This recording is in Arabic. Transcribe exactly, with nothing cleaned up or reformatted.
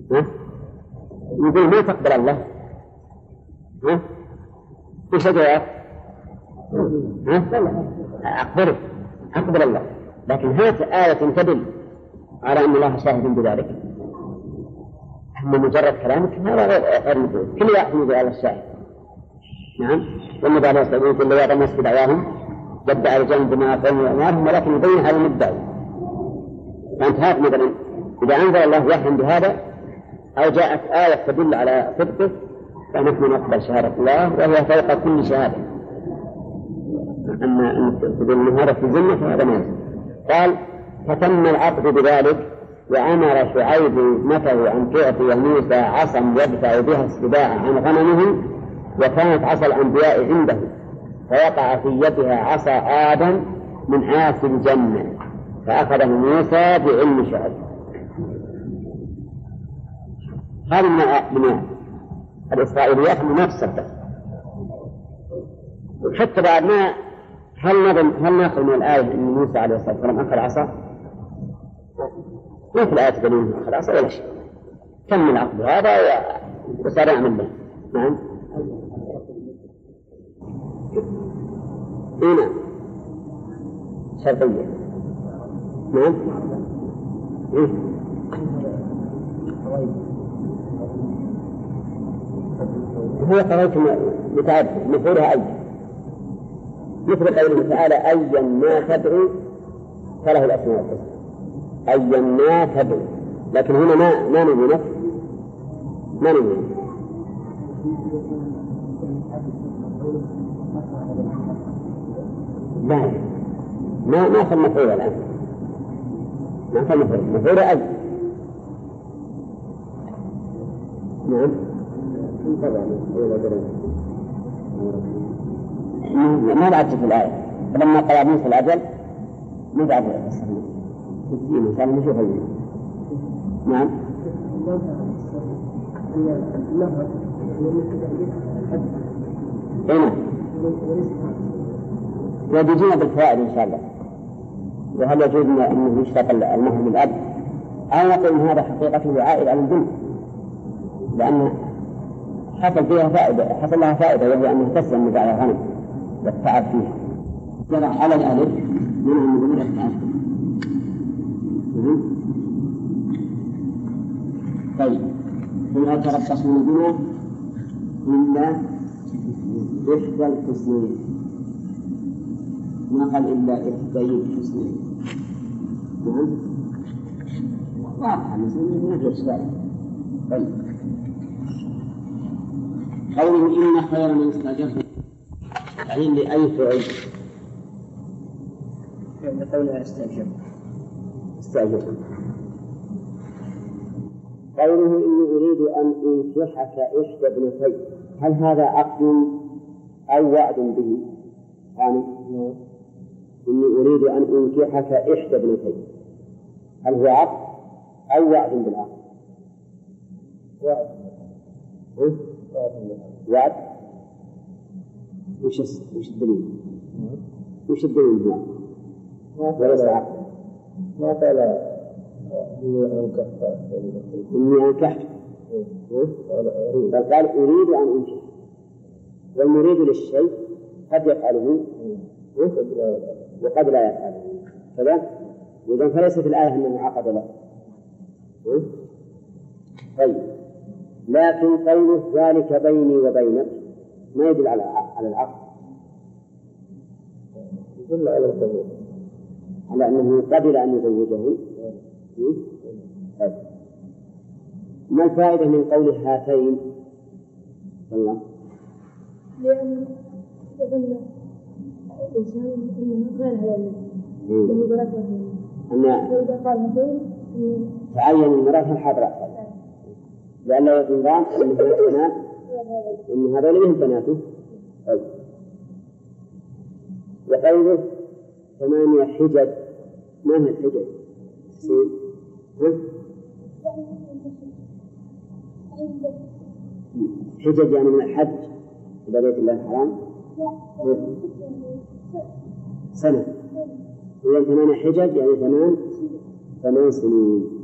ها؟ يقول ما تقبل الله. ها؟ وش الجواب؟ ها؟ أقبله أقبل الله، لكن هات آية تدل على أن الله شاهد بذلك. أما مجرد كلامك هذا غير مفيد، كل يعتمد على الشاهد. نعم. والنبي عليه الصلاة والسلام يقول: لا يرى الناس بدعواهم يدعي الجنة بما قالوا أموالهم ولكن يبين هذا المدعي. فأنت هات مثلا إذا أنزل الله وحيا بهذا أو جاءت آية تدل على صدقه فنحن نقبل شهادة الله وهي فوق كل شهادة. أما أن تقول هذا في الجنة فهذا ما يصير. قال: فتم العقد بذلك وأمر شعيب ابنته أن تعطي موسى عصا يدفع بها السباع عن غنمه، وكانت عصا الأنبياء عنده فوقع في يدها عصا آدم من عاص الجنة فأخذه موسى بعلم شعيب. هذه من الإسرائيليات من تصدق. وحتى بعد ما هل نظن هل نأخذ من الآية أن موسى عليه الصلاة والسلام أخذ عصا؟ ما في الآية تدل أخذ عصا ولا شيء. تم العقد هذا وصار يعمل به. نعم. هنا شرطية. نعم. إيه؟ هو قضية متعدد مفعولها أي، مثل قوله تعالى: أيا ما تدعو فله الأسماء الحسنى. أيا ما تدعو، لكن هنا ما ما نبي نفس ما نبي لا ما ما صار مفعول الآن، ما صار مفعول مفعول أي. نعم. ما بعد في الآية فلما قرأ موسى الأجل ما بعد السنة تسجيل كان نشوف الجنة. نعم. هنا وبيجينا بالفوائد إن شاء الله. وهل يجوز أنه يشترط المهر للأب أو نقول إن هذا حقيقته عائد على الجنة، لأن حصل فيها فائدة حصل لها فائدة وهي أنه تسلم مزارع الغنم والتعب فيها. جرى على الألف من المدن التعب. طيب ولا تربصوا بنا إلا إحدى الحسنين، ما قال إلا إحدى الحسنين. نعم. واضح مثل نفس السؤال. طيب قوله إن خير من استأجرت يعني لأي فعل؟ قولها استأجر استأجر. قوله إني أريد أن أنكحك إحدى ابنتي، هل هذا عقد أو وعد به؟ يعني إني أريد أن أنكحك إحدى ابنتي، هل هو عقد أو وعد بالعقد؟ وعد. وعد. وش وش الدليل؟ وش الدليل هنا؟ وليس عقد. ما قال إني أنكحت إني أنكحت بل قال أريد أن أنكح، والمريد للشيء قد يفعله وقد لا يفعله كذا. إذن فليس في الآية أنه عقد له. طيب لكن قوله ذلك بيني وبينك ما يدل على على العقد، يدل على القبول، على أنه قبل أن يزوجه. طيب ما الفائدة من قول هاتين؟ الله لأن يظن الإنسان أنه غير هذا الذي درسه، فإذا قال هاتين تعين المرأة الحاضرة، لأنه يظن أن بنات إن هذا لمن بناته. طيب وقوله ثمانية حجج، ما هي الحجج؟ حجج يعني من الحج إلى بيت الله الحرام سنة، إذا ثمانية حجج يعني ثمان ثمان سنين.